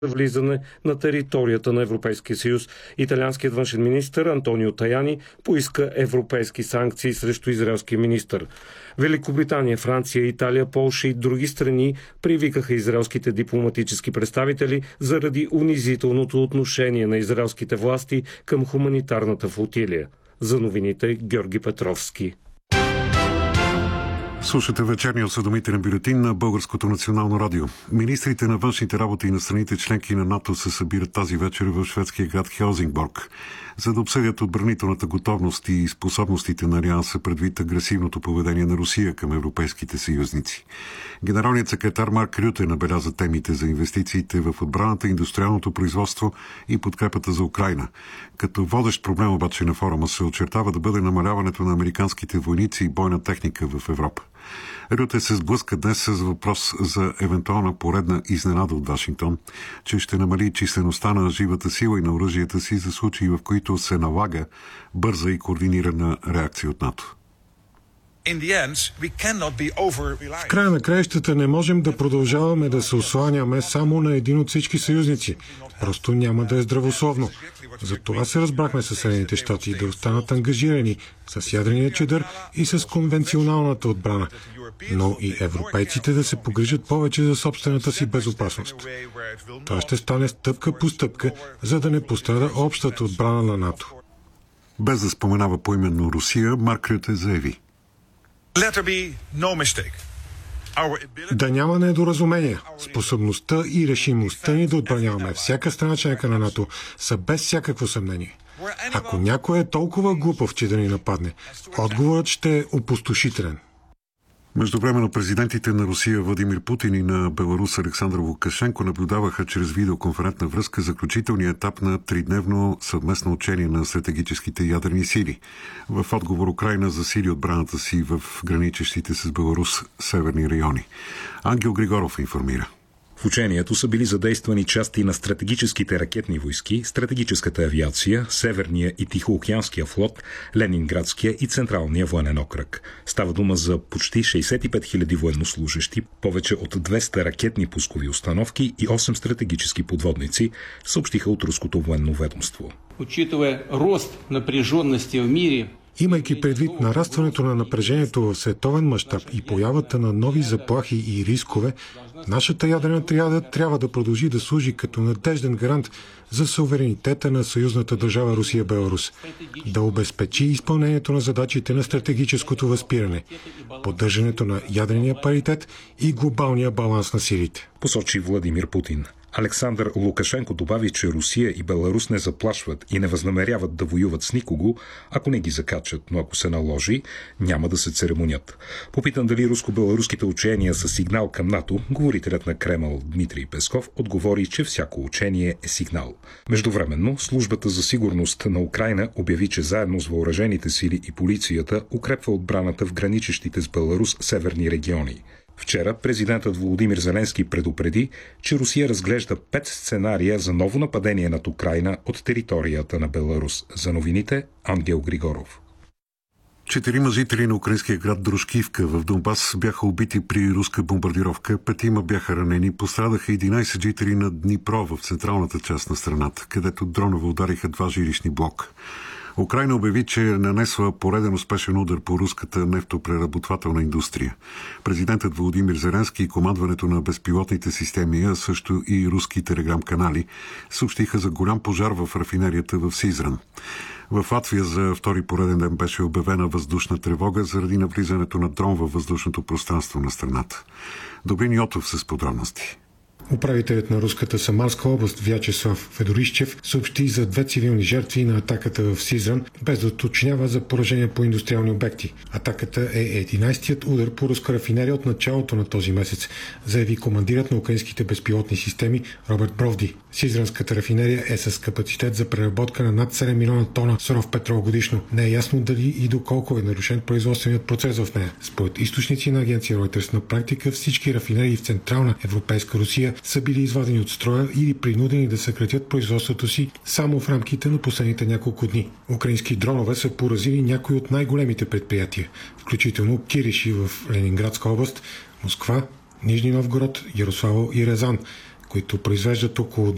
влизане на територията на Европейския съюз. Италианският външен министър Антонио Таяни поиска европейски санкции срещу израелския министър. Великобритания, Франция, Италия, Полша и други страни привикаха израелските дипломатически представители заради унизителното отношение на израелските власти към хуманитарната флотилия. За новините Георги Петровски. Слушате вечерния осведомителен бюлетин на Българското национално радио. Министрите на външните работи и на страните членки на НАТО се събират тази вечер в шведския град Хелзингборг, за да обсъдят отбранителната готовност и способностите на Алианса предвид агресивното поведение на Русия към европейските съюзници. Генералният секретар Марк Рюте набеляза темите за инвестициите в отбраната, индустриалното производство и подкрепата за Украйна. Като водещ проблем обаче на форума се очертава да бъде намаляването на американските войници и бойна техника в Европа. Рюте се сблъска днес с въпрос за евентуална поредна изненада от Вашингтон, че ще намали числеността на живата сила и на оръжията си за случаи, в които се налага бърза и координирана реакция от НАТО. В края на краищата не можем да продължаваме да се осланяме само на един от всички съюзници. Просто няма да е здравословно. Затова се разбрахме с Съединените щати да останат ангажирани с ядрения чадър и с конвенционалната отбрана, но и европейците да се погрижат повече за собствената си безопасност. Това ще стане стъпка по стъпка, за да не пострада общата отбрана на НАТО. Без да споменава поименно Русия, Марк Рюте заяви: да няма недоразумения. Способността и решимостта ни да отбраняваме всяка страна членка на НАТО са без всякакво съмнение. Ако някой е толкова глупав, че да ни нападне, отговорът ще е опустошителен. Междувременно президентите на Русия Владимир Путин и на Беларус Александър Лукашенко наблюдаваха чрез видеоконферентна връзка заключителния етап на тридневно съвместно учение на стратегическите ядрени сили. В отговор Украйна засили отбраната си в граничещите с Беларус северни райони. Ангел Григоров информира. В учението са били задействани части на стратегическите ракетни войски, стратегическата авиация, Северния и Тихоокеанския флот, Ленинградския и Централния военен окръг. Става дума за почти 65 000 военнослужещи, повече от 200 ракетни пускови установки и 8 стратегически подводници, съобщиха от руското военно ведомство. Учитывая рост напряженности в мире, имайки предвид нарастването на напрежението в световен мащаб и появата на нови заплахи и рискове, нашата ядрена триада трябва да продължи да служи като надежден гарант за суверенитета на съюзната държава Русия-Беларус, да обезпечи изпълнението на задачите на стратегическото възпиране, поддържането на ядрения паритет и глобалния баланс на силите, посочи Владимир Путин. Александър Лукашенко добави, че Русия и Беларус не заплашват и не възнамеряват да воюват с никого, ако не ги закачат, но ако се наложи, няма да се церемонят. Попитан дали руско-беларуските учения са сигнал към НАТО, говорителят на Кремъл Дмитрий Песков отговори, че всяко учение е сигнал. Междувременно, службата за сигурност на Украйна обяви, че заедно с въоръжените сили и полицията укрепва отбраната в граничещите с Беларус северни региони. Вчера президентът Володимир Зеленски предупреди, че Русия разглежда 5 сценария за ново нападение над Украйна от територията на Беларус. За новините Ангел Григоров. 4 жители на украинския град Дружкивка в Донбас бяха убити при руска бомбардировка, 5 бяха ранени, пострадаха 11 жители на Днипро в централната част на страната, където дронове удариха 2 жилищни блока. Украйна обяви, че е нанесла пореден успешен удар по руската нефтопреработвателна индустрия. Президентът Володимир Зеленски и командването на безпилотните системи, а също и руски телеграм-канали, съобщиха за голям пожар в рафинерията в Сизран. В Латвия за втори пореден ден беше обявена въздушна тревога заради навлизането на дрон във въздушното пространство на страната. Добрин Йотов с подробности. Управителят на руската Самарска област Вячеслав Федорищев съобщи за 2 цивилни жертви на атаката в Сизран, без да уточнява за поражения по индустриални обекти. Атаката е 11-тият удар по руска рафинерия от началото на този месец, заяви командирът на украинските безпилотни системи Роберт Бровди. Сизранската рафинерия е с капацитет за преработка на над 7 милиона тона суров петрол годишно. Не е ясно дали и доколко е нарушен производственият процес в нея. Според източници на агенция Reuters, на практика всички рафинерии в Централна Европейска Русия са били извадени от строя или принудени да съкратят производството си само в рамките на последните няколко дни. Украински дронове са поразили някои от най-големите предприятия, включително Кириши в Ленинградска област, Москва, Нижни Новгород, Ярославъл и Рязан, които произвеждат около